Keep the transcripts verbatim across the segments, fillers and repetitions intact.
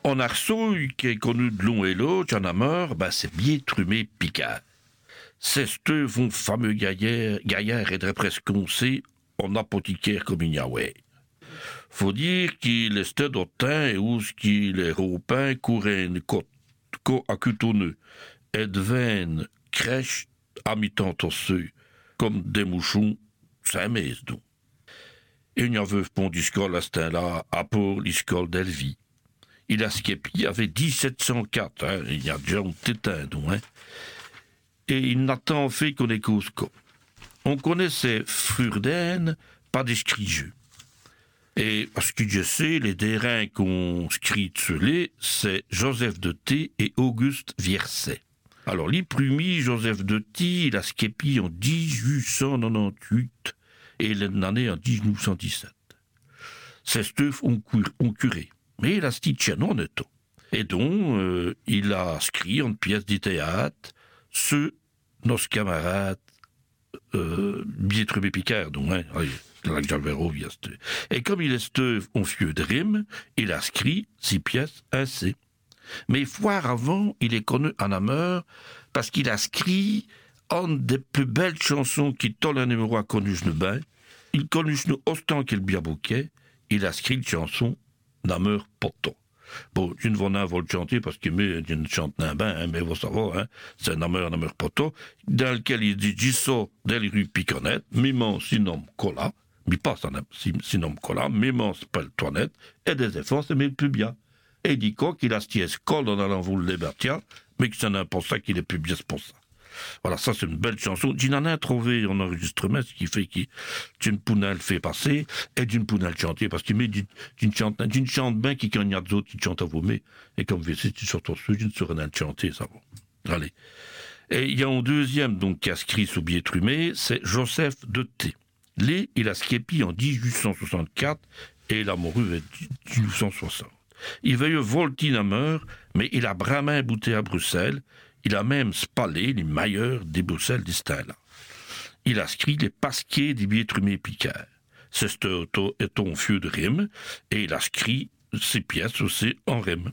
En Arsouille, qui est connu de l'un et l'autre, en Ameur, ben c'est bien trumé Picard. C'est ce vont fameux gaillard, gaillard et presque sait, en apothicaire comme il y a ouais. Faut dire qu'il est d'autant et où ce qu'il est européen courait une côte, co à cutonneux, et devine crèche à mi-temps osseux, comme des mouchons, c'est un mes donc. Et il y avait pont du scol à ce temps-là, à pour l'iscol d'Elvie. Il a skepi avait dix-sept cent quatre, hein, il y a déjà un tétin, donc, hein. Et il n'attend fait qu'on est cause on connaissait Furden, pas des scrigeux. Et parce que je sais, les dérins qu'on scrit les, c'est Joseph de T et Auguste Vierset. Alors, l'Iprumi, Joseph de T, il a skepi en dix-huit cent quatre-vingt-dix-huit et l'année en dix-neuf cent dix-sept. C'est steuf on curé. Mais il a stiché non netto. Et donc, euh, il a écrit en pièce de théâtre ce nos camarades euh, Biétrubé Picard, donc, hein, là que j'avais revu. Et comme il est steuf en fieux de rime, il a écrit six pièces ainsi. Mais foire avant, il est connu en Ameur parce qu'il a écrit une des plus belles chansons qui tant un numéro a connu je ne bain. Il connu je ne autant qu'il bien bouquet. Il a écrit une chanson Nameur Poto. Bon, je ne vais pas le chanter parce que je ne chante un bain, hein, mais vous savez, hein, c'est Nameur Nameur Poto, dans lequel il dit Gisso del rue Piconette, mimant sinom cola, mais pas sinom cola, mimant spell toinette, et des efforts, c'est mais plus bien. Et il dit quoi qu'il a sties col dans l'envoul des Bertia, mais que c'est un pour ça qu'il est plus bien pour ça. Voilà, ça c'est une belle chanson. J'en ai trouvé en enregistrement, ce qui fait que d'une pounelle fait passer, et d'une pounelle chanter, parce qu'il met d'une chante, d'une chante bien qui quand il y a d'autres qui chantent à vous, mais, et comme vous savez, tu sortes au sud, d'une serenelle chanter, ça va. Allez. Et il y a un deuxième, donc, qui a écrit sous biais trumé, c'est Joseph de T. Lui, il a skepi en dix-huit cent soixante-quatre, et il a mouru en dix-neuf cent soixante. Il veut voltine à meur, mais il a bramin bouté à Bruxelles. Il a même spallé les meilleurs des Bruxelles d'Estella. Il a écrit les pasquets des Biétrumé Picard. C'est un fieu de rime, et il a écrit ses pièces aussi en rime.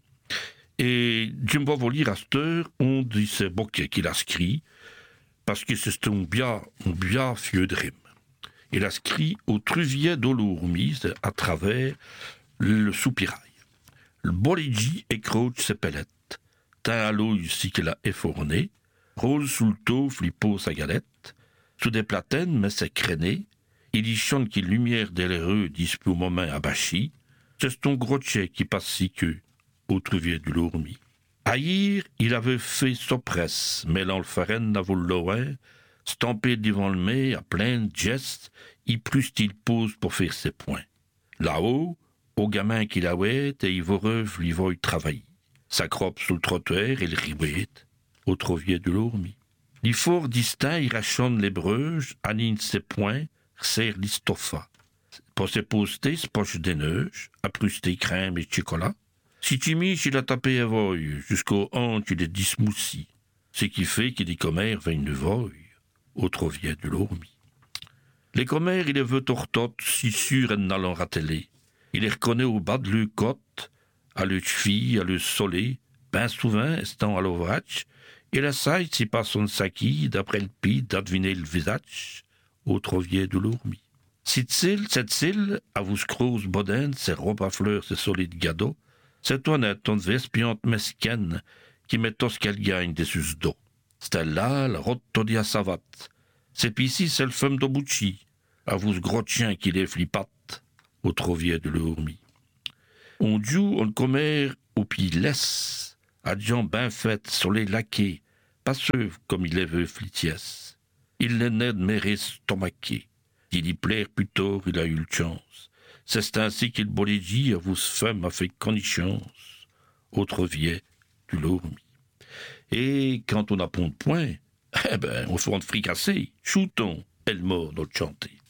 Et je vais vous lire à cette heure, on dit c'est Bocquet qu'il a écrit, parce que c'est un bien, un bien fieu de rime. Il a écrit au Truvier d'Olourmis à travers le soupirail. Le boligi écroche ses pellettes. Teint à l'eau ici qu'il a effourné. Rose sous le taux, flippo sa galette. Sous des platènes, mais c'est créné. Il y chante qu'il lumière déléreux dispo moment abachi. C'est ton grotchet qui passe si que au Truvier du Lourmis. Aïr, il avait fait sopresse, mêlant le farine à vouloir, stampé devant le mets à plein de gestes, il plus il pose pour faire ses points. Là-haut, au gamin qu'il avait, et il voreuve lui voit travailler. Sa croppe sous le trottoir, il riouette, au Truvier du Lourmis. Il fort distinct, il rachonne les breuges, anine ses poings, serre l'istoffa. Pour ses postés, se poche des neiges, apprusté crème et chocolat. Si tu miches, il a tapé à voie, jusqu'au hanche, il est dismoussi. Ce qui fait qu'il dit commères vint une voie, au Truvier du Lourmis. Les commères, il les veut tortote, si sûr en allant rateler. Il les reconnaît au bas de le côte, à le cheville, à le soleil, ben souvent, estant à l'ouvrage, et la saille, si pas son saki, d'après le pis, d'adviner le visage, au Truvier du Lourmis. Cette cille, cette cille, à vous scrose boden, ses robes à fleurs, ses solides gados, c'est honnête, ton vespiante mesquine, qui met tout ce qu'elle gagne des sus d'eau. C'est là, la rotodia savate. C'est pis ici, c'est le femme d'Obuchi, à vous ce gros chien qui les flippate, au Truvier de Lourmis. On joue, on commère au pied laisse, à gens ben faites sur les laquais, pas ceux comme il les veut flitiès. Il les n'aide méré stomaqué. Il y plaire plus tôt, il a eu le chance. C'est ainsi qu'il boligi à vous femme a fait connaissance, au Truvier du Lourmis. Et quand on a pont de point, eh ben, on fait de fricassé, choutons, elle mord notre chanté.